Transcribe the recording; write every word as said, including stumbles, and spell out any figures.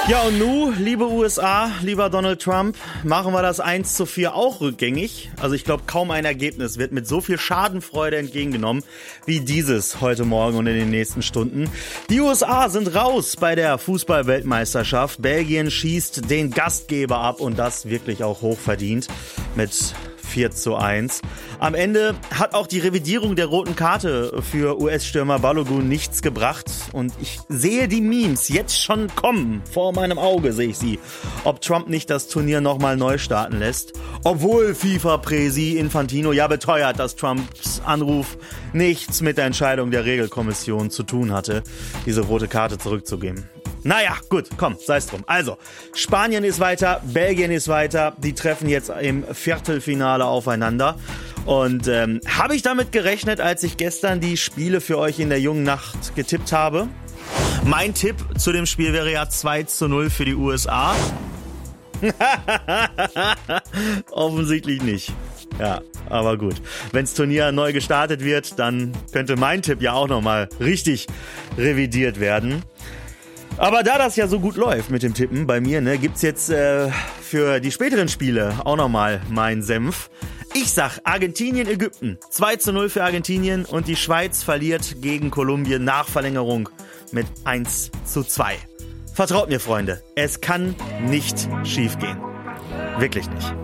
Ja, und nu, liebe U S A, lieber Donald Trump, machen wir das eins zu vier auch rückgängig. Also ich glaube, kaum ein Ergebnis wird mit so viel Schadenfreude entgegengenommen wie dieses heute Morgen und in den nächsten Stunden. Die U S A sind raus bei der Fußball-Weltmeisterschaft. Belgien schießt den Gastgeber ab und das wirklich auch hochverdient mit vier zu eins. Am Ende hat auch die Revidierung der roten Karte für U S-Stürmer Balogun nichts gebracht. Und ich sehe die Memes jetzt schon kommen. Vor meinem Auge sehe ich sie. Ob Trump nicht das Turnier nochmal neu starten lässt. Obwohl FIFA-Präsi Infantino ja beteuert, dass Trumps Anruf nichts mit der Entscheidung der Regelkommission zu tun hatte, diese rote Karte zurückzugeben. Naja, gut, komm, sei es drum. Also, Spanien ist weiter, Belgien ist weiter. Die treffen jetzt im Viertelfinale aufeinander. Und ähm, habe ich damit gerechnet, als ich gestern die Spiele für euch in der jungen Nacht getippt habe? Mein Tipp zu dem Spiel wäre ja zwei zu null für die U S A. Offensichtlich nicht. Ja, aber gut. Wenns Turnier neu gestartet wird, dann könnte mein Tipp ja auch nochmal richtig revidiert werden. Aber da das ja so gut läuft mit dem Tippen bei mir, ne, gibt's jetzt äh, für die späteren Spiele auch nochmal meinen Senf. Ich sag Argentinien, Ägypten. zwei zu null für Argentinien und die Schweiz verliert gegen Kolumbien nach Verlängerung mit eins zu zwei. Vertraut mir, Freunde, es kann nicht schiefgehen. Wirklich nicht.